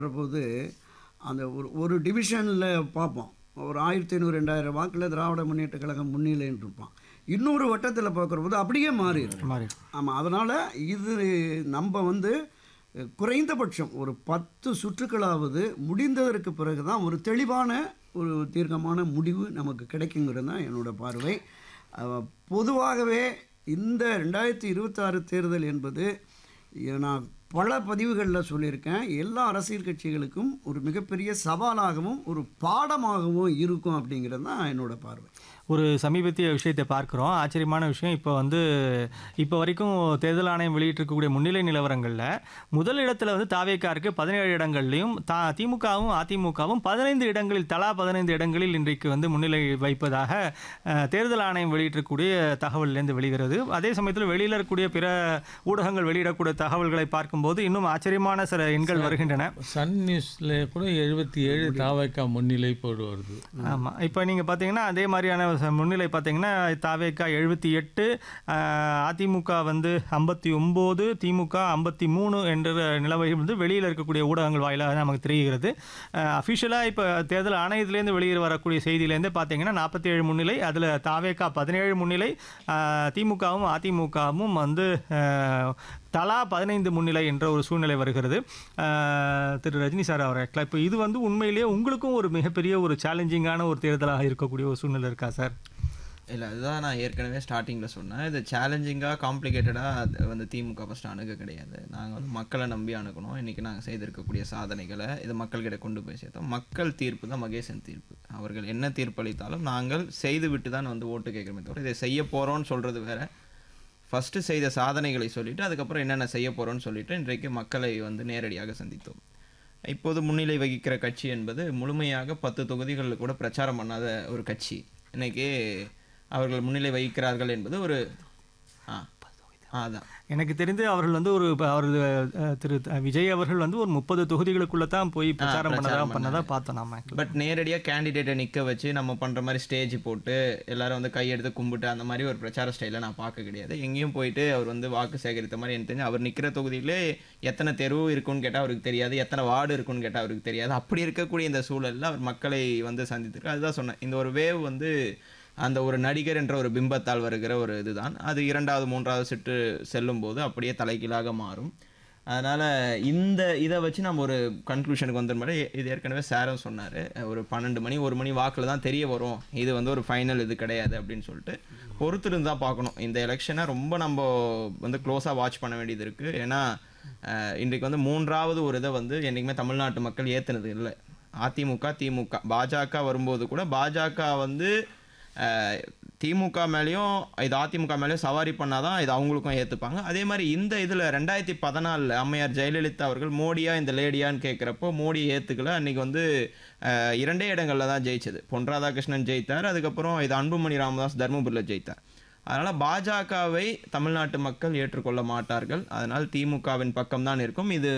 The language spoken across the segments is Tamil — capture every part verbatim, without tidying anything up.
போது அந்த ஒரு ஒரு டிவிஷனில் பார்ப்போம். ஒரு ஆயிரத்தி ஐநூறு ரெண்டாயிரம் வாக்கில் திராவிட முன்னேற்ற கழகம் முன்னிலைன்னு இருப்பான். இன்னொரு வட்டத்தில் பார்க்குறபோது அப்படியே மாறிடும். மாறி ஆமாம், அதனால் இது நம்ம வந்து குறைந்தபட்சம் ஒரு பத்து சுற்றுக்களாவது முடிந்ததற்கு பிறகு தான் ஒரு தெளிவான ஒரு தீர்க்கமான முடிவு நமக்கு கிடைக்குங்கிறது தான் என்னோடய பார்வை. அஹ், பொதுவாகவே இந்த ரெண்டாயிரத்தி இருபத்தாறு தேர்தல் என்பது நான் பல பதிவுகளில் சொல்லியிருக்கேன், எல்லா அரசியல் கட்சிகளுக்கும் ஒரு மிகப்பெரிய சவாலாகவும் ஒரு பாடமாகவும் இருக்கும் அப்படிங்கிறது தான் என்னோட பார்வை. ஒரு சமீபத்திய விஷயத்தை பார்க்குறோம். ஆச்சரியமான விஷயம், இப்போ வந்து இப்போ வரைக்கும் தேர்தல் ஆணையம் வெளியிட்டிருக்கக்கூடிய முன்னிலை நிலவரங்களில் முதல் இடத்துல வந்து தாவேகா இருக்குது பதினேழு இடங்கள்லையும், தா திமுகவும் அதிமுகவும் பதினைந்து இடங்களில் தலா பதினைந்து இடங்களில் இன்றைக்கு வந்து முன்னிலை வைப்பதாக அஹ், தேர்தல் ஆணையம் வெளியிட்டிருக்கக்கூடிய தகவலிலேருந்து வெளிகிறது. அதே சமயத்தில் வெளியில் இருக்கக்கூடிய பிற ஊடகங்கள் வெளியிடக்கூடிய தகவல்களை பார்க்கும்போது இன்னும் ஆச்சரியமான சில எண்கள் வருகின்றன. சன் நியூஸில் கூட எழுபத்தி ஏழு தாவேகா முன்னிலை போடு வருது. ஆமாம், இப்போ நீங்கள் பார்த்தீங்கன்னா அதே மாதிரியான ச- முன்னிலை பார்த்தீங்கன்னா தாவேகா எழுபத்தி எட்டு, அதிமுக வந்து ஐம்பத்தி ஒம்பது, திமுக ஐம்பத்தி மூணு என்ற நிலவை வந்து வெளியில் இருக்கக்கூடிய ஊடகங்கள் வாயிலாக நமக்கு தெரிகிறது. அஃபிஷியலாக இப்போ தேர்தல் ஆணையத்திலேருந்து வெளியே வரக்கூடிய செய்தியிலேருந்து பார்த்தீங்கன்னா நாற்பத்தி ஏழு முன்னிலை, அதில் தாவேகா பதினேழு முன்னிலை, அஹ், திமுகவும் அதிமுகவும் வந்து அஹ், தலா பதினைந்து முன்னிலை என்ற ஒரு சூழ்நிலை வருகிறது. அஹ், திரு ரஜினி சார் அவரை இப்போ இது வந்து உண்மையிலேயே உங்களுக்கும் ஒரு மிகப்பெரிய ஒரு சேலஞ்சிங்கான ஒரு தேர்தலாக இருக்கக்கூடிய ஒரு சூழ்நிலை இருக்கா சார்? இல்லை, அதுதான் நான் ஏற்கனவே ஸ்டார்டிங்கில் சொன்னேன். இது சேலஞ்சிங்காக காம்ப்ளிகேட்டடாக அது வந்து திமுக ஃபஸ்ட்டு அணுக கிடையாது. நாங்கள் வந்து மக்களை நம்பி அணுகணும். இன்றைக்கி நாங்கள் செய்திருக்கக்கூடிய சாதனைகளை இது மக்கள்கிட்ட கொண்டு போய் சேர்த்தோம். மக்கள் தீர்ப்பு தான் மகேசன் தீர்ப்பு. அவர்கள் என்ன தீர்ப்பளித்தாலும் நாங்கள் செய்து விட்டு தான் வந்து ஓட்டு கேட்குறோமே தவிர இதை செய்ய போகிறோன்னு சொல்கிறது வேறு. ஃபஸ்ட்டு செய்த சாதனைகளை சொல்லிவிட்டு அதுக்கப்புறம் என்னென்ன செய்ய போகிறோன்னு சொல்லிவிட்டு இன்றைக்கு மக்களை வந்து நேரடியாக சந்தித்தோம். இப்போது முன்னிலை வகிக்கிற கட்சி என்பது முழுமையாக பத்து தொகுதிகளில் கூட பிரச்சாரம் பண்ணாத ஒரு கட்சி. இன்றைக்கி அவர்கள் முன்னிலை வகிக்கிறார்கள் என்பது ஒரு ஆ அதான் எனக்கு தெரிந்து அவர்கள் வந்து ஒரு இப்ப அவர் அஹ், திரு த- விஜய் அவர்கள் வந்து ஒரு முப்பது தொகுதிகளுக்குள்ள தான் போய் பிரச்சாரம் பண்ணதா பிரச்சாரம் பண்ணதா பார்த்தோம் நாம. பட் நேரடியாக கேண்டிடேட்டை நிற்க வச்சு நம்ம பண்ணுற மாதிரி ஸ்டேஜ் போட்டு எல்லாரும் வந்து கையெடுத்து கும்பிட்டு அந்த மாதிரி ஒரு பிரச்சார ஸ்டைலை நான் பார்க்க கிடையாது. எங்கேயும் போயிட்டு அவர் வந்து வாக்கு சேகரித்த மாதிரி எனக்கு தெரிஞ்சு அவர் நிற்கிற தொகுதியிலே எத்தனை தெரு இருக்குன்னு கேட்டால் அவருக்கு தெரியாது, எத்தனை வார்டு இருக்குன்னு கேட்டால் அவருக்கு தெரியாது. அப்படி இருக்கக்கூடிய இந்த சூழலில் அவர் மக்களை வந்து சந்தித்திருக்கு. அதுதான் சொன்னேன், இந்த ஒரு வேவ் வந்து அந்த ஒரு நடிகர் என்ற ஒரு பிம்பத்தால் வருகிற ஒரு இதுதான். அது இரண்டாவது மூன்றாவது சுற்று செல்லும் போது அப்படியே தலைகீழாக மாறும். அதனால் இந்த இதை வச்சு நம்ம ஒரு கன்க்ளூஷனுக்கு வந்துடும் மாதிரி இது ஏற்கனவே சாரும் சொன்னார், ஒரு பன்னெண்டு மணி ஒரு மணி வாக்கில் தான் தெரிய வரும், இது வந்து ஒரு ஃபைனல் இது கிடையாது அப்படின்னு சொல்லிட்டு பொறுத்திருந்து தான் பார்க்கணும். இந்த எலெக்ஷனை ரொம்ப நம்ம வந்து க்ளோஸாக வாட்ச் பண்ண வேண்டியது இருக்குது. ஏன்னா அஹ், இன்றைக்கு வந்து மூன்றாவது ஒரு இதை வந்து என்றைக்குமே தமிழ்நாட்டு மக்கள் ஏற்றுனது இல்லை. அதிமுக திமுக பாஜக வரும்போது கூட பாஜக வந்து அஹ், திமுக மேலேயும் இது அதிமுக மேலேயும் சவாரி பண்ணாதான் இது அவங்களுக்கும் ஏற்றுப்பாங்க. அதே மாதிரி இந்த இதில் ரெண்டாயிரத்தி பதினாலில் அம்மையார் ஜெயலலிதா அவர்கள் மோடியா இந்த லேடியான்னு கேட்குறப்போ மோடி ஏற்றுக்கல. அன்றைக்கி வந்து அஹ், இரண்டே இடங்களில் தான் ஜெயிச்சது. பொன் ராதாகிருஷ்ணன் ஜெயித்தார், அதுக்கப்புறம் இது அன்புமணி ராமதாஸ் தருமபுரியில் ஜெயித்தார். அதனால் பாஜகவை தமிழ்நாட்டு மக்கள் ஏற்றுக்கொள்ள மாட்டார்கள். அதனால் திமுகவின் பக்கம்தான் இருக்கும். இது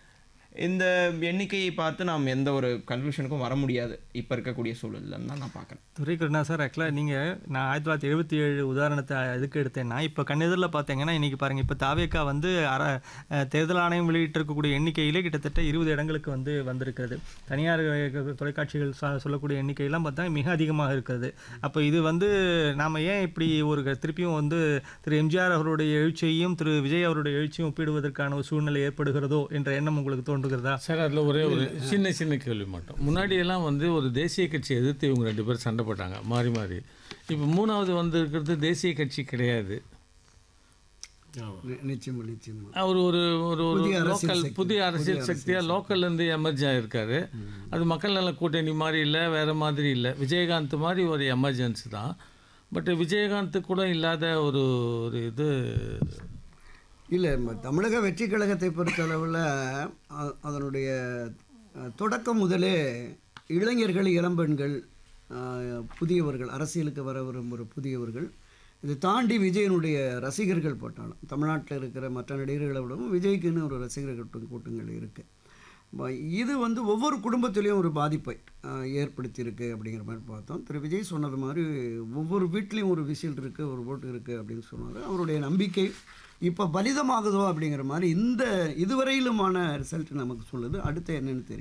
இந்த எண்ணிக்கையை பார்த்து நாம் எந்த ஒரு கன்க்ளூஷனுக்கும் வர முடியாது இப்போ இருக்கக்கூடிய சூழல்ல தான் நான் பார்க்குறேன். துரை கருணா சார், ஆக்சுவலாக நீங்கள் நான் ஆயிரத்தி தொள்ளாயிரத்தி எழுபத்தி ஏழு உதாரணத்தை எதுக்கு எடுத்தேன்னா, இப்போ கண்ணெதிரில் பார்த்தீங்கன்னா இன்றைக்கி பாருங்கள், இப்போ தாவேகா வந்து அர அஹ், தேர்தல் ஆணையம் வெளியிட்டிருக்கக்கூடிய எண்ணிக்கையிலே கிட்டத்தட்ட இருபது இடங்களுக்கு வந்து வந்திருக்கிறது. தனியார் அஹ், தொலைக்காட்சிகள் ச- சொல்லக்கூடிய எண்ணிக்கையெல்லாம் பார்த்தா மிக அதிகமாக இருக்கிறது. அப்போ இது வந்து நாம் ஏன் இப்படி ஒரு க- திருப்பியும் வந்து திரு எம்ஜிஆர் அவருடைய எழுச்சியையும் திரு விஜய் அவருடைய எழுச்சியும் ஒப்பிடுவதற்கான ஒரு சூழ்நிலை ஏற்படுகிறதோ என்ற எண்ணம் உங்களுக்கு தோன்றுகிறதா? சார், அதில் ஒரே ஒரு சின்ன சின்ன கேள்வி மட்டும். முன்னாடியெல்லாம் வந்து ஒரு தேசிய கட்சியை எதிர்த்து இவங்க ரெண்டு பேரும் சண்டை போட்டாங்க மாறி மாறி. இப்போ மூணாவது வந்து இருக்கிறது தேசிய கட்சி கிடையாது. நி- நிச்சயமா நிச்சயமா அவர் ஒரு ஒரு ஒரு புதிய அரசியல் லோக்கல் சக்தி. புதிய அரசியல் சக்தியாக லோக்கல்லேருந்து எமர்ஜ் ஆகிருக்காரு. அது மக்கள் நல கூட்டணி மாதிரி இல்லை, வேறு மாதிரி இல்லை. விஜயகாந்த் மாதிரி ஒரு எமர்ஜென்சி தான். பட் விஜயகாந்த் கூட இல்லாத ஒரு ஒரு இது இல்லை, ம- தமிழக வெற்றி கழகத்தை பொறுத்தளவில் அ- அதனுடைய அஹ், தொடக்கம் முதலே இளைஞர்கள், இளம்பெண்கள், அஹ், புதியவர்கள், அரசியலுக்கு வர விரும்புகிற புதியவர்கள், இதை தாண்டி விஜயனுடைய ரசிகர்கள் போட்டாலும் தமிழ்நாட்டில் இருக்கிற மற்ற நடிகர்களை விடவும் விஜய்க்குன்னு ஒரு ரசிகர்கள் கூட்டம் கூட்டங்கள் இருக்குது. ப- இது வந்து ஒவ்வொரு குடும்பத்திலையும் ஒரு பாதிப்பை அஹ், ஏற்படுத்தியிருக்கு அப்படிங்கிற மாதிரி பார்த்தோம். திரு விஜய் சொன்னது மாதிரி ஒவ்வொரு வீட்லேயும் ஒரு விசில் இருக்குது, ஒரு ஓட்டு இருக்குது அப்படின்னு சொன்னார். அவருடைய நம்பிக்கை இப்போ பலிதமாகுதோ அப்படிங்கிற மாதிரி இந்த இதுவரையிலுமான ரிசல்ட் நமக்கு சொல்லுது. அடுத்து என்னன்னு தெரியும்.